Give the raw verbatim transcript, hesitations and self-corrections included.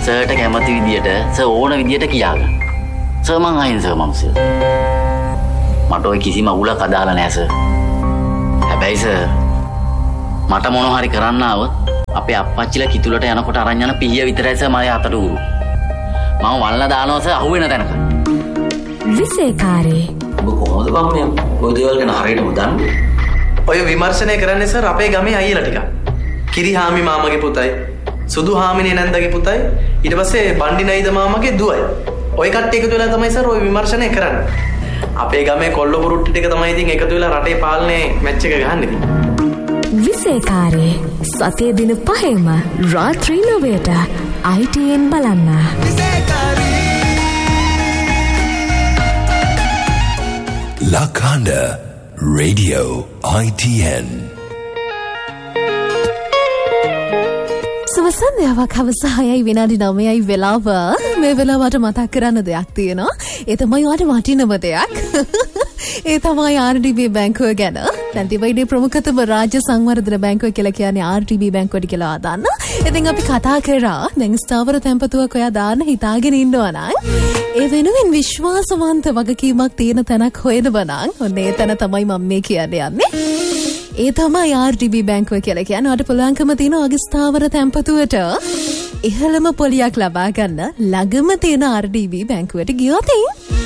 සර්ට කැමති විදියට සර් ඕන විදියට කියාගන්න. සර් මං අහිංසක මනුස්සයෙක්. මට ඔය කිසිම අවුලක් අදාළ නැහැ සර්. හැබැයි සර් මට මොන හරි කරන්න ආවොත් අපේ අප්පච්චිලා කිතුලට යනකොට අරන් යන පිහිය විතරයි සර් මගේ අතට උරු. මම වල්ලා දානවා සර් අහුවෙන තැනක. විසේකාරේ. ඔබ කොහොමද බම්මේ ඔය දේවල් ගැන හරියටම දන්නේ? ඔය විමර්ශනය කරන්නේ සර් අපේ ගමේ අයියලා ටික. කිරිහාමි මාමගේ පුතයි, සුදු හාමිනේ නැන්දගේ පුතයි, ඊට පස්සේ බණ්ඩිනයිද මාමගේ දුවයි. ඔය කට්ටිය එකතු වෙලා තමයි සර් ඔය විමර්ශනය කරන්නේ. අපේ ගමේ කොල්ල පුරුට්ටු ටික තමයි ඉතින් එකතු වෙලා රටේ පාලනේ මැච් එක ගහන්නේ ඉතින්. විසේකාරේ සතිය දින පහෙම රාත්‍රී නවයට I T N බලන්න. La Khanda Radio I T N. සවසන්ධ්‍යාවක් හවස හයයි විනාඩි නවයයි වෙලාව. මේ වෙලාවට මතක් කරන්න දෙයක් තියෙනවා. ඒ තමයි වාට වටිනම දෙයක්. ඒ තමයි R D B බැංකුව ගැන. දැන් තිබෙන්නේ ප්‍රමුඛතම රාජ්‍ය සංවර්ධන බැංකුව කියලා කියන්නේ R D B බැංකුවට කියලා ආදන්න. ඉතින් අපි කතා කරා දැන් ස්ථාවර තැන්පතුවක් ඔයා දාන්න හිතාගෙන ඉන්නවා නම් ඒ වෙනුවෙන් විශ්වාසවන්ත වගකීමක් තියෙන තැනක් හොයනවා නම් ඔන්න ඒ තැන තමයි මම මේ කියන්නේ යන්නේ. ඒ තමයි R D B බැංකුව කියලා කියන්නේ. ඔයාලට පුළුවන්කම තියෙනවා ඔයගේ ස්ථාවර තැන්පතුවට ඉහළම පොලියක් ලබා ගන්න ළඟම තියෙන R D B බැංකුවට ගියොත්